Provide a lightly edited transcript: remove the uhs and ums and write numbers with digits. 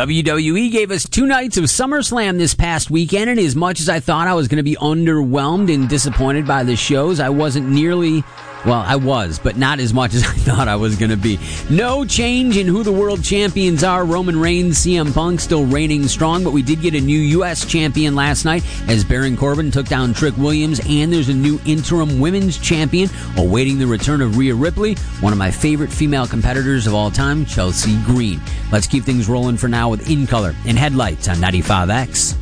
WWE gave us 2 nights of SummerSlam this past weekend, and as much as I thought I was going to be underwhelmed and disappointed by the shows, I wasn't nearly... Well, I was, but not as much as I thought I was going to be. No change in who the world champions are. Roman Reigns, CM Punk still reigning strong, but we did get a new U.S. champion last night as Baron Corbin took down Trick Williams, and there's a new interim women's champion awaiting the return of Rhea Ripley, one of my favorite female competitors of all time, Chelsea Green. Let's keep things rolling for now with In Color and Headlights on 95X.